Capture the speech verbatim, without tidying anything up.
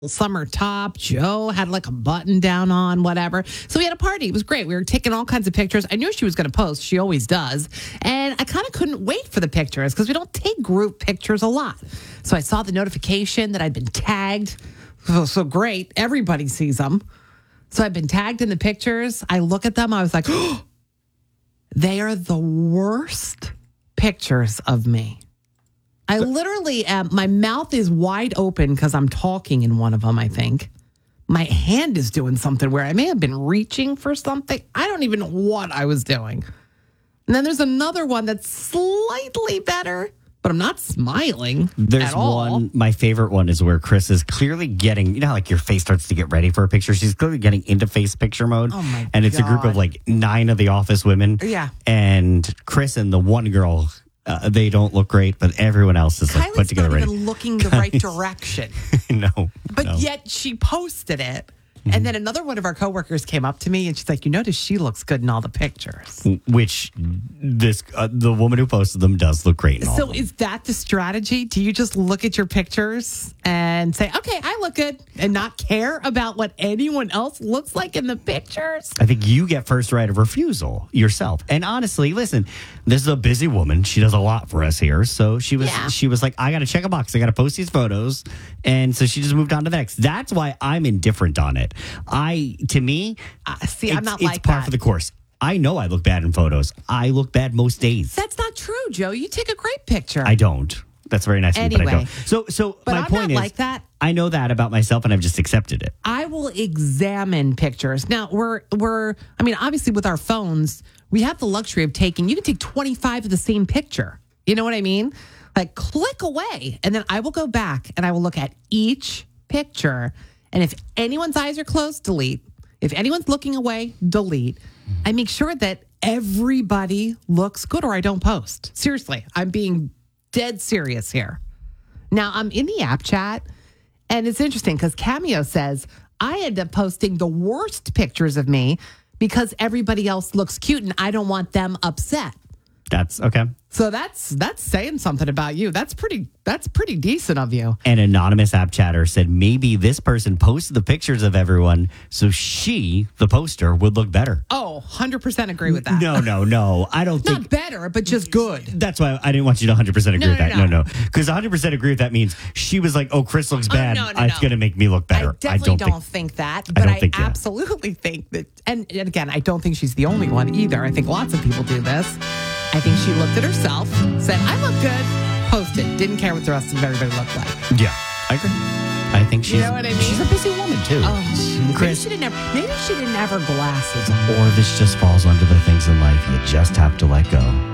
summer top. Joe had like a button down on, whatever. So we had a party. It was great. We were taking all kinds of pictures. I knew she was going to post. She always does. And I kind of couldn't wait for the pictures because we don't take group pictures a lot. So I saw the notification that I'd been tagged. So, so great. Everybody sees them. So I've been tagged in the pictures. I look at them. I was like, oh, they are the worst pictures of me. I literally am, my mouth is wide open because I'm talking in one of them, I think. My hand is doing something where I may have been reaching for something. I don't even know what I was doing. And then there's another one that's slightly better, but I'm not smiling There's at all. one, my favorite one is where Chris is clearly getting, you know how like your face starts to get ready for a picture? She's clearly getting into face picture mode. Oh my And it's God. a group of like nine of the office women. Yeah. And Chris and the one girl, uh, they don't look great, but everyone else is like Kylie's put together not ready. even looking the right direction. no. But no. yet she posted it. And then another one of our coworkers came up to me and she's like, you notice she looks good in all the pictures. Which this uh, the woman who posted them does look great in all So of them. is that the strategy? Do you just look at your pictures and say, okay, I look good and not care about what anyone else looks like in the pictures? I think you get first right of refusal yourself. And honestly, listen, this is a busy woman. She does a lot for us here. So she was Yeah. she was like, I got to check a box. I got to post these photos. And so she just moved on to the next. That's why I'm indifferent on it. I, to me, Uh, see, it's, I'm not it's like par that. for the course. I know I look bad in photos. I look bad most days. That's not true, Joe. You take a great picture. I don't. That's very nice of you, but I Anyway. don't. So, so But my I'm point not is, like that. I know that about myself, and I've just accepted it. I will examine pictures. Now, we're, we're, I mean, obviously with our phones, we have the luxury of taking, you can take twenty-five of the same picture. You know what I mean? Like click away. And then I will go back and I will look at each picture. And if anyone's eyes are closed, delete. If anyone's looking away, delete. I make sure that everybody looks good or I don't post. Seriously, I'm being dead serious here. Now, I'm in the app chat, and it's interesting because Cameo says I end up posting the worst pictures of me because everybody else looks cute and I don't want them upset. That's okay. So that's that's saying something about you. That's pretty that's pretty decent of you. An anonymous app chatter said maybe this person posted the pictures of everyone so she, the poster, would look better. Oh, one hundred percent agree with that. No, no, no. I don't Not think. better, but just good. That's why I didn't want you to one hundred percent agree No, with no, that. no. No, no. Because one hundred percent agree with that means she was like, oh, Chris looks bad. no, no, it's no. going to make me look better. I definitely don't, don't think, that, I but don't I, think that. absolutely think that. And, and again, I don't think she's the only one either. I think lots of people do this. I think she looked at herself, said, "I look good," posted, didn't care what the rest of everybody looked like. Yeah, I agree. I think she's, You know what I mean? she's a busy woman, too. Oh, maybe Chris. she didn't have, maybe she didn't have her glasses on. Or this just falls under the things in life you just have to let go.